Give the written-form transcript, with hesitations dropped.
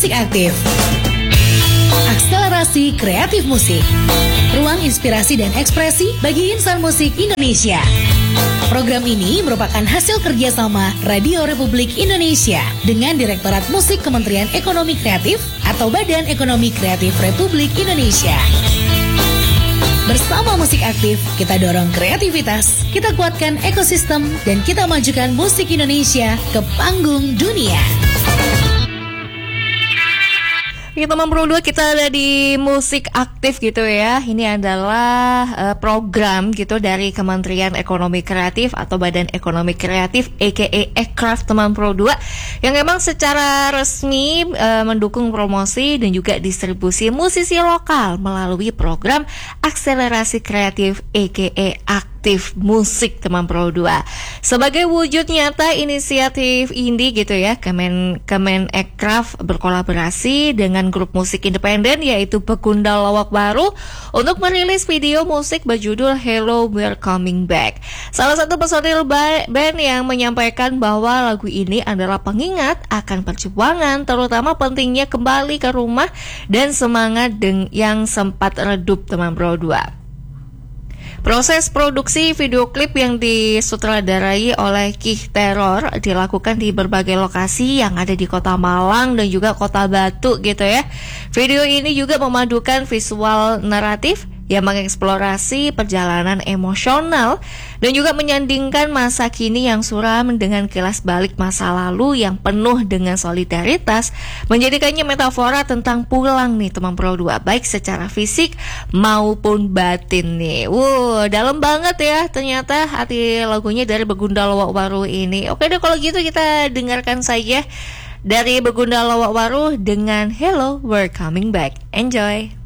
Musik Aktif. Akselerasi kreatif musik. Ruang inspirasi dan ekspresi bagi insan musik Indonesia. Program ini merupakan hasil kerjasama Radio Republik Indonesia dengan Direktorat Musik Kementerian Ekonomi Kreatif atau Badan Ekonomi Kreatif Republik Indonesia. Bersama Musik Aktif, kita dorong kreativitas, kita kuatkan ekosistem, dan kita majukan musik Indonesia ke panggung dunia. Kita memperoleh kita ada di Musik Aktif gitu ya. Ini adalah program gitu dari Kementerian Ekonomi Kreatif atau Badan Ekonomi Kreatif aka Ekraf Teman Pro 2 yang memang secara resmi mendukung promosi dan juga distribusi musisi lokal melalui program Akselerasi Kreatif aka Aktif Musik Teman Pro 2. Sebagai wujud nyata inisiatif ini gitu ya, Kemenekraf berkolaborasi dengan grup musik independen yaitu Begundal Lawak Baru untuk merilis video musik berjudul Hello We're Coming Back. Salah satu personil band yang menyampaikan bahwa lagu ini adalah pengingat akan perjuangan, terutama pentingnya kembali ke rumah dan semangat yang sempat redup Teman Pro 2. Proses produksi video klip yang disutradarai oleh Kih Terror dilakukan di berbagai lokasi yang ada di Kota Malang dan juga Kota Batu gitu ya. Video ini juga memadukan visual naratif yang mengeksplorasi perjalanan emosional dan juga menyandingkan masa kini yang suram dengan kilas balik masa lalu yang penuh dengan solidaritas, menjadikannya metafora tentang pulang nih Teman Pro 2, baik secara fisik maupun batin nih. Dalam banget ya ternyata hati lagunya dari Begundal Lawak Baru ini. Oke deh kalau gitu kita dengarkan saja dari Begundal Lawak Baru dengan Hello We're Coming Back. Enjoy.